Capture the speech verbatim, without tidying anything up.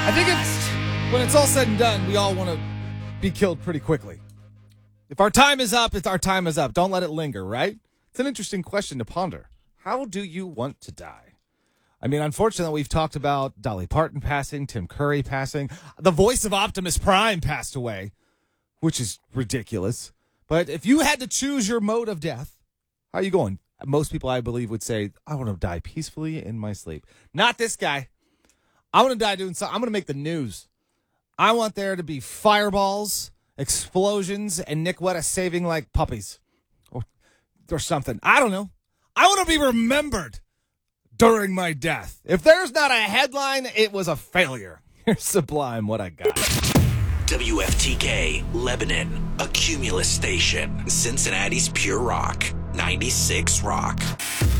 I think it's, when it's all said and done, we all want to be killed pretty quickly. If our time is up, it's our time is up. Don't let it linger, right? It's an interesting question to ponder. How do you want to die? I mean, unfortunately, we've talked about Dolly Parton passing, Tim Curry passing. The voice of Optimus Prime passed away, which is ridiculous. But if you had to choose your mode of death, how are you going? Most people, I believe, would say, I want to die peacefully in my sleep. Not this guy. I want to die doing something. I'm going to make the news. I want there to be fireballs, explosions, and Nick Wetta saving like puppies. Or, or something. I don't know. I want to be remembered during my death. If there's not a headline, it was a failure. Here's Sublime, what I got. W F T K, Lebanon, a Cumulus station. Cincinnati's Pure Rock, ninety-six Rock.